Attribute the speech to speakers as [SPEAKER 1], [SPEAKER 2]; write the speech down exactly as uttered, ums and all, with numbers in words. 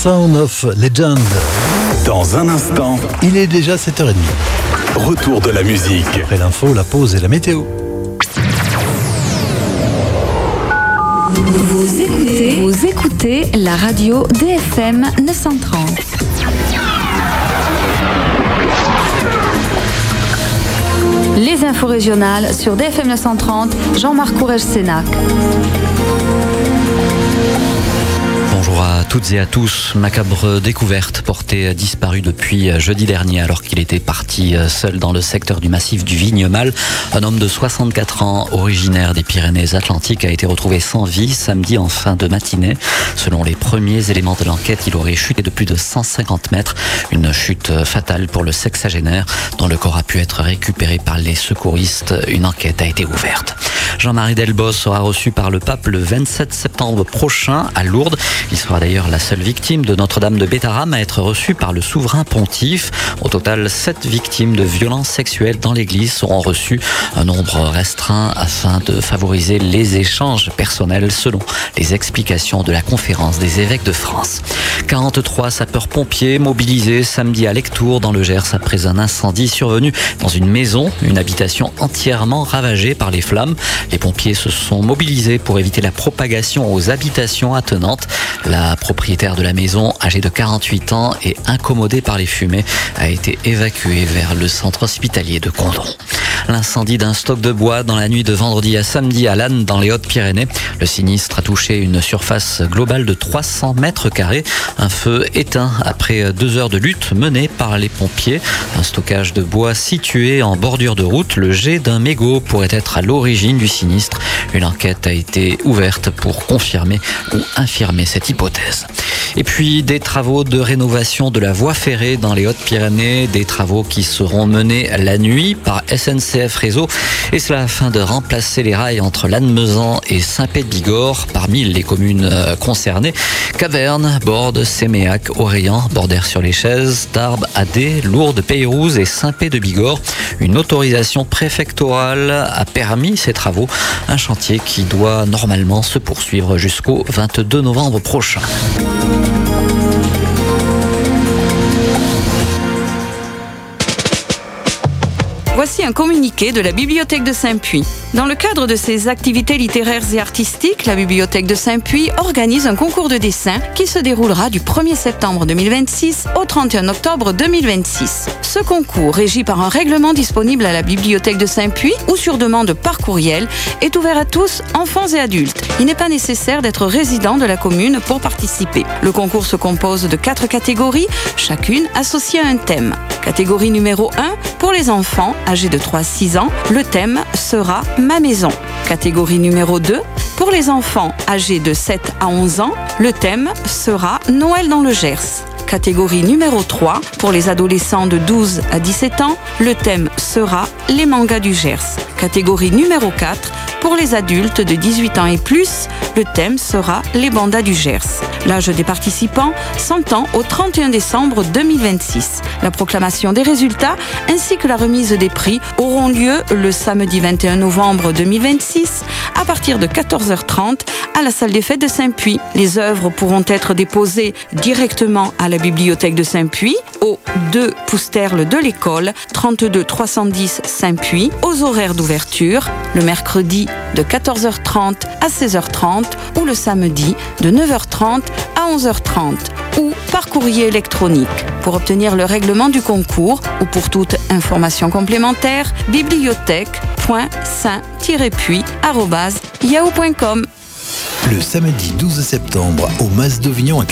[SPEAKER 1] Sound of Legend.
[SPEAKER 2] Dans un instant,
[SPEAKER 1] Il est déjà sept heures trente.
[SPEAKER 2] retour de la musique.
[SPEAKER 1] Après l'info, la pause et la météo.
[SPEAKER 3] Vous écoutez, vous écoutez la radio D F M neuf cent trente. Les infos régionales sur D F M neuf cent trente, Jean-Marc Courrèges-Sénac.
[SPEAKER 4] Bonjour à toutes et à tous. Macabre découverte, porté disparu depuis jeudi dernier alors qu'il était parti seul dans le secteur du massif du Vignemale. Un homme de soixante-quatre ans, originaire des Pyrénées-Atlantiques, a été retrouvé sans vie samedi en fin de matinée. Selon les premiers éléments de l'enquête, il aurait chuté de plus de cent cinquante mètres. Une chute fatale pour le sexagénaire dont le corps a pu être récupéré par les secouristes. Une enquête a été ouverte. Jean-Marie Delbos sera reçu par le pape le vingt-sept septembre prochain à Lourdes. Il sera d'ailleurs la seule victime de Notre-Dame de Bétharram à être reçue par le souverain pontife. Au total, sept victimes de violences sexuelles dans l'église seront reçues, un nombre restreint afin de favoriser les échanges personnels selon les explications de la conférence des évêques de France. quarante-trois sapeurs-pompiers mobilisés samedi à Lectoure dans le Gers après un incendie survenu dans une maison, une habitation entièrement ravagée par les flammes. Les pompiers se sont mobilisés pour éviter la propagation aux habitations attenantes. La propriétaire de la maison, âgée de quarante-huit ans et incommodée par les fumées, a été évacuée vers le centre hospitalier de Condom. L'incendie d'un stock de bois dans la nuit de vendredi à samedi à Lannes dans les Hautes-Pyrénées. Le sinistre a touché une surface globale de trois cents mètres carrés. Un feu éteint après deux heures de lutte menée par les pompiers. Un stockage de bois situé en bordure de route. Le jet d'un mégot pourrait être à l'origine du sinistre. Une enquête a été ouverte pour confirmer ou infirmer cette hypothèse. Et puis des travaux de rénovation de la voie ferrée dans les Hautes-Pyrénées, des travaux qui seront menés la nuit par S N C F Réseau, et cela afin de remplacer les rails entre Lannemezan et Saint-Pé-de-Bigorre. Parmi les communes concernées, Caverne, Bordes, Séméac, Orléans, Bordères-sur-les-Chaises, Tarbes, Adé, Lourdes, Peyrouze et Saint-Pé-de-Bigorre. Une autorisation préfectorale a permis ces travaux, un chantier qui doit normalement se poursuivre jusqu'au vingt-deux novembre prochain.
[SPEAKER 5] Voici un communiqué de la Bibliothèque de Saint-Puy. Dans le cadre de ses activités littéraires et artistiques, la Bibliothèque de Saint-Puy organise un concours de dessin qui se déroulera du premier septembre deux mille vingt-six au trente et un octobre deux mille vingt-six. Ce concours, régi par un règlement disponible à la Bibliothèque de Saint-Puy ou sur demande par courriel, est ouvert à tous, enfants et adultes. Il n'est pas nécessaire d'être résident de la commune pour participer. Le concours se compose de quatre catégories, chacune associée à un thème. Catégorie numéro un, pour les enfants âgés de trois à six ans, le thème sera « Ma maison ». Catégorie numéro deux, pour les enfants âgés de sept à onze ans, le thème sera « Noël dans le Gers ». Catégorie numéro trois, pour les adolescents de douze à dix-sept ans, le thème sera « Les mangas du Gers ». Catégorie numéro quatre, pour les adultes de dix-huit ans et plus, le thème sera « Les bandas du Gers ». L'âge des participants s'entend au trente et un décembre deux mille vingt-six. La proclamation des résultats ainsi que la remise des prix auront lieu le samedi vingt et un novembre deux mille vingt-six à partir de quatorze heures trente à la salle des fêtes de Saint-Puy. Les œuvres pourront être déposées directement à la bibliothèque de Saint-Puy au deux Pousterle de l'école, trente-deux trois cent dix Saint-Puy, aux horaires d'ouverture, le mercredi de quatorze heures trente à seize heures trente ou le samedi de neuf heures trente à onze heures trente ou par courrier électronique. Pour obtenir le règlement du concours ou pour toute information complémentaire, bibliothèque point saint tiret puy arobase yahoo point com.
[SPEAKER 1] Le samedi douze septembre au Mas d'Auvignon à